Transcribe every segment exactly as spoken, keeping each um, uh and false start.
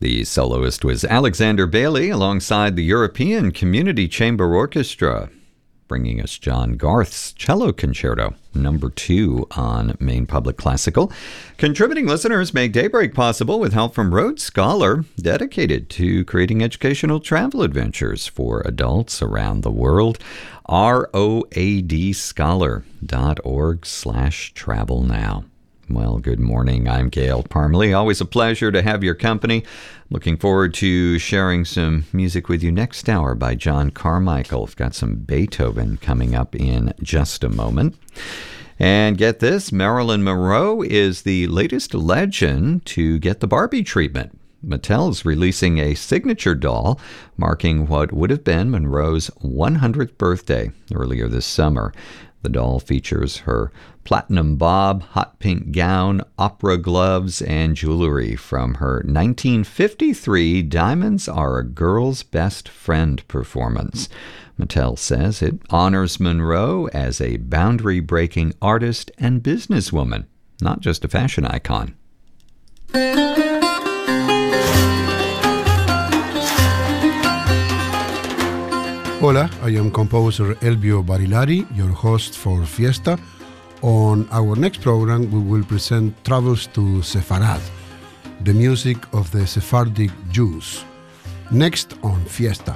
The soloist was Alexander Bailey alongside the European Community Chamber Orchestra, bringing us John Garth's Cello Concerto, number two on Maine Public Classical. Contributing listeners make Daybreak possible with help from Rhodes Scholar, dedicated to creating educational travel adventures for adults around the world. R O A D scholar dot org slash travel now. Well, good morning. I'm Gail Parmalee. Always a pleasure to have your company. Looking forward to sharing some music with you next hour by John Carmichael. We've got some Beethoven coming up in just a moment. And get this, Marilyn Monroe is the latest legend to get the Barbie treatment. Mattel's releasing a signature doll marking what would have been Monroe's one hundredth birthday earlier this summer. The doll features her platinum bob, hot pink gown, opera gloves, and jewelry from her nineteen fifty-three Diamonds Are a Girl's Best Friend performance. Mattel says it honors Monroe as a boundary-breaking artist and businesswoman, not just a fashion icon. Hola, I am composer Elvio Barilari, your host for Fiesta. On our next program, we will present Travels to Sepharad, the music of the Sephardic Jews. Next on Fiesta.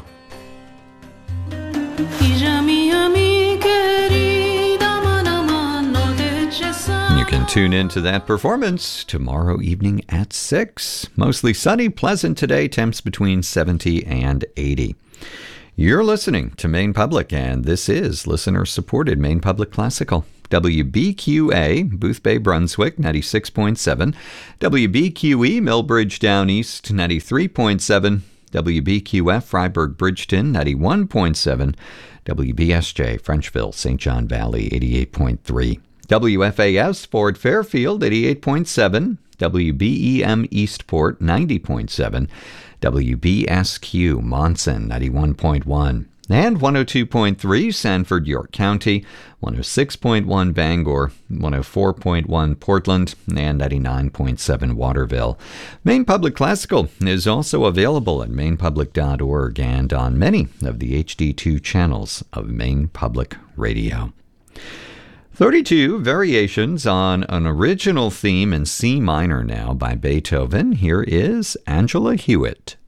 You can tune into that performance tomorrow evening at six. Mostly sunny, pleasant today, temps between seventy and eighty. You're listening to Maine Public, and this is listener-supported Maine Public Classical. W B Q A, Booth Bay, Brunswick, ninety-six point seven. W B Q E, Millbridge Down East, ninety-three point seven. W B Q F, Freiburg, Bridgeton, ninety-one point seven. W B S J, Frenchville, Saint John Valley, eighty-eight point three. W F A S, Fort Fairfield, eighty-eight point seven. W B E M, Eastport, ninety point seven. W B S Q, Monson, ninety-one point one. And one oh two point three, Sanford, York County, one oh six point one, Bangor, one oh four point one, Portland, and ninety-nine point seven, Waterville. Maine Public Classical is also available at maine public dot org and on many of the H D two channels of Maine Public Radio. thirty-two variations on an original theme in C minor now by Beethoven. Here is Angela Hewitt.